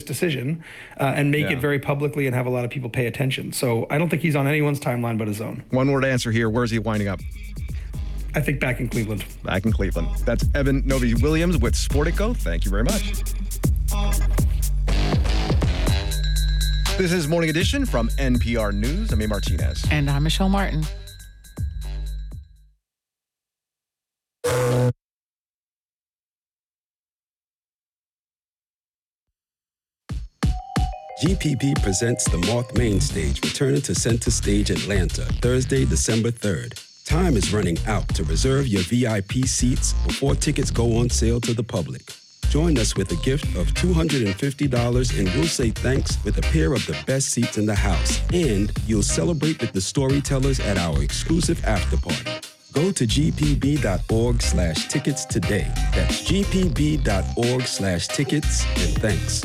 decision and make it very publicly and have a lot of people pay attention. So I don't think he's on anyone's timeline but his own. One word answer here. Where's he winding up? I think back in Cleveland. Back in Cleveland. That's Evan Novi-Williams with Sportico. Thank you very much. This is Morning Edition from NPR News. I'm A. Martinez. And I'm Michelle Martin. GPB presents the Moth Main Stage, returning to Center Stage Atlanta, Thursday, December 3rd. Time is running out to reserve your VIP seats before tickets go on sale to the public. Join us with a gift of $250 and we'll say thanks with a pair of the best seats in the house. And you'll celebrate with the storytellers at our exclusive after party. Go to gpb.org/tickets today. That's gpb.org/tickets, and thanks.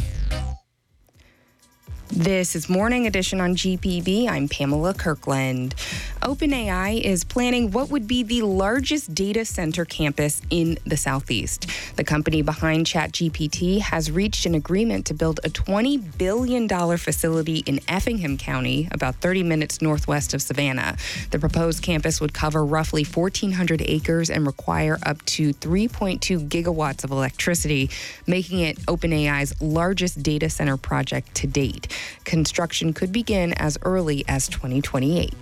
This is Morning Edition on GPB. I'm Pamela Kirkland. OpenAI is planning what would be the largest data center campus in the Southeast. The company behind ChatGPT has reached an agreement to build a $20 billion facility in Effingham County, about 30 minutes northwest of Savannah. The proposed campus would cover roughly 1,400 acres and require up to 3.2 gigawatts of electricity, making it OpenAI's largest data center project to date. Construction could begin as early as 2028.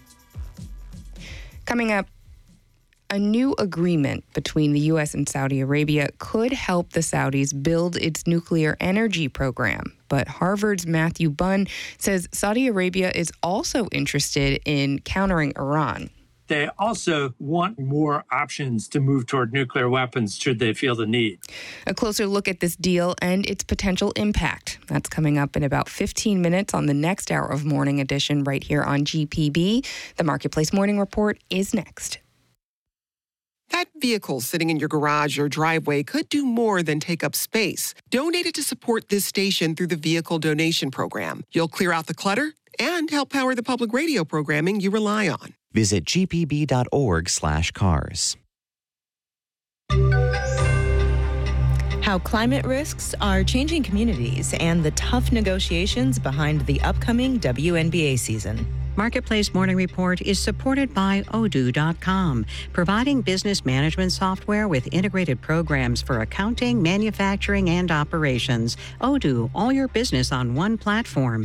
Coming up, a new agreement between the U.S. and Saudi Arabia could help the Saudis build its nuclear energy program. But Harvard's Matthew Bunn says Saudi Arabia is also interested in countering Iran. They also want more options to move toward nuclear weapons should they feel the need. A closer look at this deal and its potential impact. That's coming up in about 15 minutes on the next hour of Morning Edition right here on GPB. The Marketplace Morning Report is next. That vehicle sitting in your garage or driveway could do more than take up space. Donate it to support this station through the Vehicle Donation Program. You'll clear out the clutter and help power the public radio programming you rely on. Visit gpb.org/cars. How climate risks are changing communities and the tough negotiations behind the upcoming WNBA season. Marketplace Morning Report is supported by Odoo.com, providing business management software with integrated programs for accounting, manufacturing, and operations. Odoo, all your business on one platform.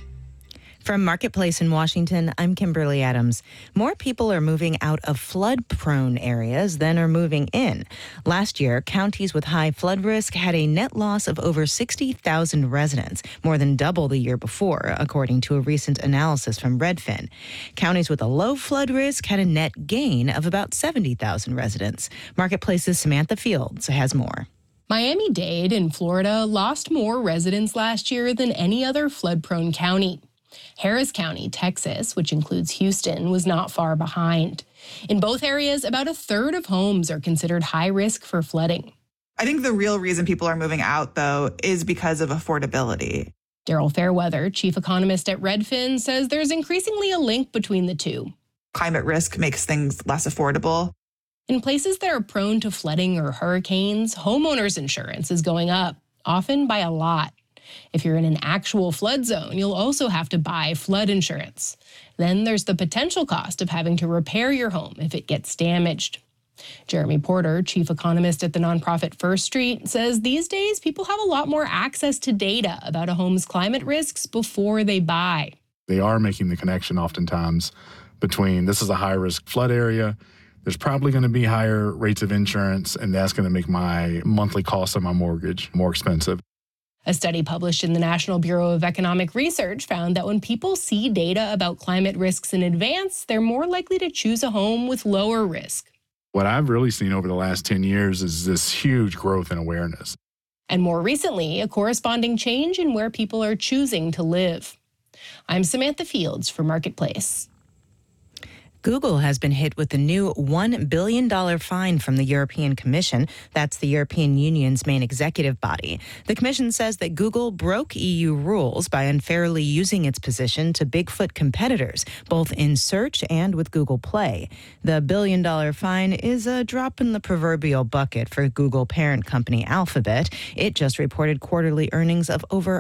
From Marketplace in Washington, I'm Kimberly Adams. More people are moving out of flood-prone areas than are moving in. Last year, counties with high flood risk had a net loss of over 60,000 residents, more than double the year before, according to a recent analysis from Redfin. Counties with a low flood risk had a net gain of about 70,000 residents. Marketplace's Samantha Fields has more. Miami-Dade in Florida lost more residents last year than any other flood-prone county. Harris County, Texas, which includes Houston, was not far behind. In both areas, about a third of homes are considered high risk for flooding. I think the real reason people are moving out, though, is because of affordability. Daryl Fairweather, chief economist at Redfin, says there's increasingly a link between the two. Climate risk makes things less affordable. In places that are prone to flooding or hurricanes, homeowners insurance is going up, often by a lot. If you're in an actual flood zone, you'll also have to buy flood insurance. Then there's the potential cost of having to repair your home if it gets damaged. Jeremy Porter, chief economist at the nonprofit First Street, says these days people have a lot more access to data about a home's climate risks before they buy. They are making the connection oftentimes between this is a high-risk flood area, there's probably going to be higher rates of insurance, and that's going to make my monthly cost of my mortgage more expensive. A study published in the National Bureau of Economic Research found that when people see data about climate risks in advance, they're more likely to choose a home with lower risk. What I've really seen over the last 10 years is this huge growth in awareness. And more recently, a corresponding change in where people are choosing to live. I'm Samantha Fields for Marketplace. Google has been hit with a new $1 billion fine from the European Commission. That's the European Union's main executive body. The Commission says that Google broke EU rules by unfairly using its position to Bigfoot competitors, both in search and with Google Play. The $1 billion fine is a drop in the proverbial bucket for Google parent company Alphabet. It just reported quarterly earnings of over